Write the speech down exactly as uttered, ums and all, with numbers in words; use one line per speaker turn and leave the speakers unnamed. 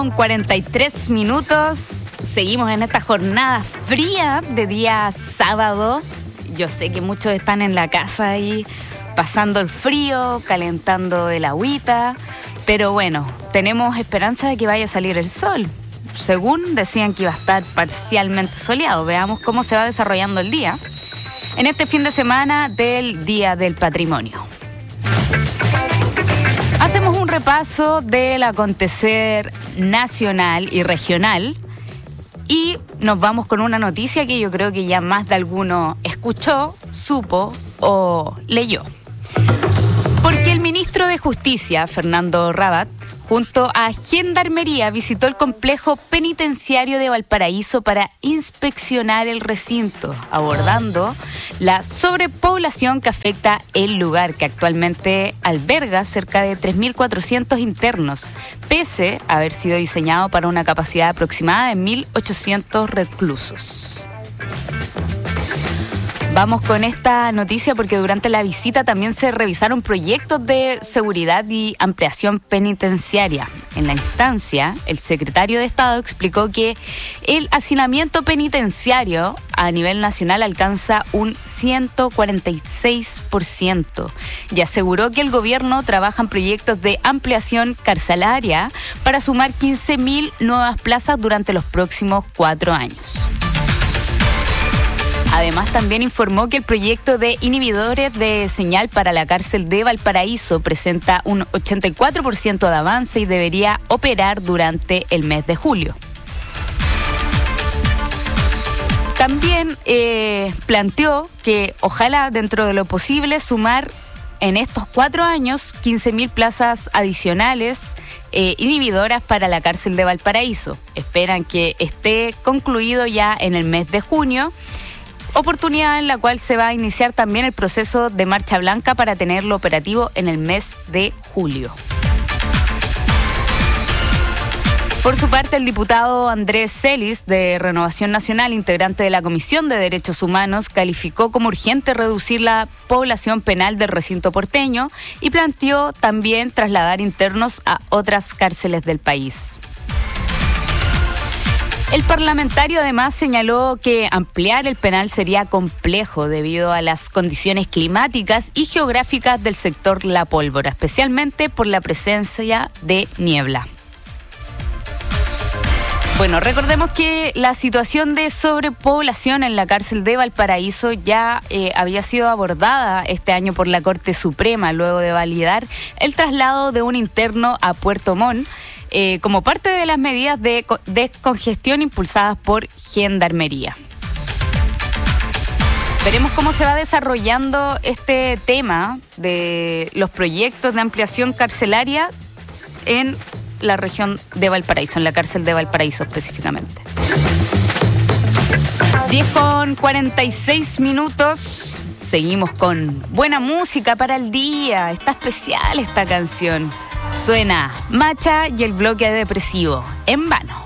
con cuarenta y tres minutos. Seguimos en esta jornada fría de día sábado. Yo sé que muchos están en la casa ahí pasando el frío, calentando el agüita, pero bueno, tenemos esperanza de que vaya a salir el sol. Según decían que iba a estar parcialmente soleado. Veamos cómo se va desarrollando el día en este fin de semana del Día del Patrimonio. Hacemos un repaso del acontecer nacional y regional y nos vamos con una noticia que yo creo que ya más de alguno escuchó, supo o leyó. Porque el ministro de Justicia, Fernando Rabat, junto a Gendarmería, visitó el complejo penitenciario de Valparaíso para inspeccionar el recinto, abordando la sobrepoblación que afecta el lugar, que actualmente alberga cerca de tres mil cuatrocientos internos, pese a haber sido diseñado para una capacidad aproximada de mil ochocientos reclusos. Vamos con esta noticia porque durante la visita también se revisaron proyectos de seguridad y ampliación penitenciaria. En la instancia, el secretario de Estado explicó que el hacinamiento penitenciario a nivel nacional alcanza un ciento cuarenta y seis por ciento y aseguró que el gobierno trabaja en proyectos de ampliación carcelaria para sumar quince mil nuevas plazas durante los próximos cuatro años. Además, también informó que el proyecto de inhibidores de señal para la cárcel de Valparaíso presenta un ochenta y cuatro por ciento de avance y debería operar durante el mes de julio. También eh, planteó que ojalá dentro de lo posible sumar en estos cuatro años quince mil plazas adicionales eh, inhibidoras para la cárcel de Valparaíso. Esperan que esté concluido ya en el mes de junio. Oportunidad en la cual se va a iniciar también el proceso de marcha blanca para tenerlo operativo en el mes de julio. Por su parte, el diputado Andrés Celis, de Renovación Nacional, integrante de la Comisión de Derechos Humanos, calificó como urgente reducir la población penal del recinto porteño y planteó también trasladar internos a otras cárceles del país. El parlamentario además señaló que ampliar el penal sería complejo debido a las condiciones climáticas y geográficas del sector La Pólvora, especialmente por la presencia de niebla. Bueno, recordemos que la situación de sobrepoblación en la cárcel de Valparaíso ya eh, había sido abordada este año por la Corte Suprema luego de validar el traslado de un interno a Puerto Montt, Eh, como parte de las medidas de descongestión impulsadas por Gendarmería. Veremos cómo se va desarrollando este tema de los proyectos de ampliación carcelaria en la región de Valparaíso, en la cárcel de Valparaíso específicamente. diez con cuarenta y seis minutos. Seguimos con buena música para el día. Está especial esta canción. Suena Macha y el bloque depresivo, En Vano.